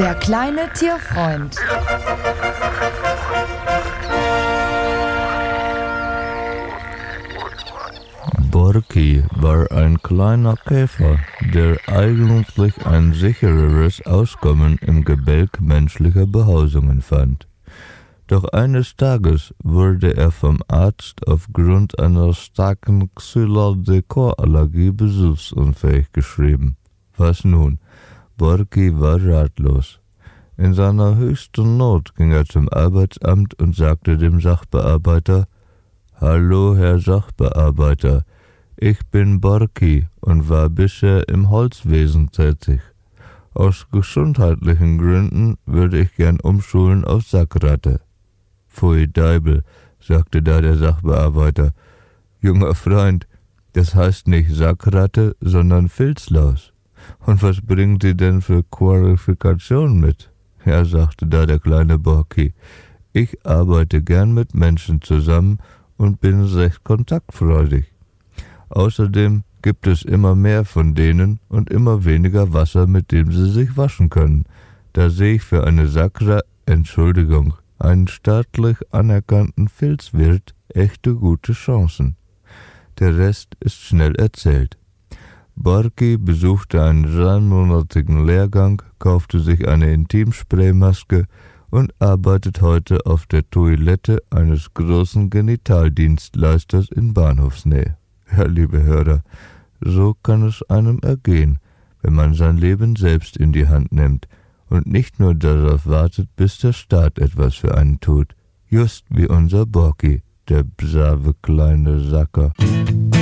Der kleine Tierfreund. Borki war ein kleiner Käfer, der eigentlich ein sichereres Auskommen im Gebälk menschlicher Behausungen fand. Doch eines Tages wurde er vom Arzt aufgrund einer starken Xylaldecor-Allergie besuchsunfähig geschrieben. Was nun? Borki war ratlos. In seiner höchsten Not ging er zum Arbeitsamt und sagte dem Sachbearbeiter: »Hallo, Herr Sachbearbeiter, ich bin Borki und war bisher im Holzwesen tätig. Aus gesundheitlichen Gründen würde ich gern umschulen auf Sackratte.« »Pfui Deibel«, sagte da der Sachbearbeiter. »Junger Freund, das heißt nicht Sackratte, sondern Filzlaus. Und was bringen Sie denn für Qualifikation mit?« »Ja«, sagte da der kleine Borki, »ich arbeite gern mit Menschen zusammen und bin recht kontaktfreudig. Außerdem gibt es immer mehr von denen und immer weniger Wasser, mit dem sie sich waschen können. Da sehe ich für einen einen staatlich anerkannten Filzwirt echte gute Chancen.« Der Rest ist schnell erzählt. Borki besuchte einen 3-monatigen Lehrgang, kaufte sich eine Intimspraymaske und arbeitet heute auf der Toilette eines großen Genitaldienstleisters in Bahnhofsnähe. Ja, liebe Hörer, so kann es einem ergehen, wenn man sein Leben selbst in die Hand nimmt und nicht nur darauf wartet, bis der Staat etwas für einen tut. Just wie unser Borki, der brave kleine Sacker.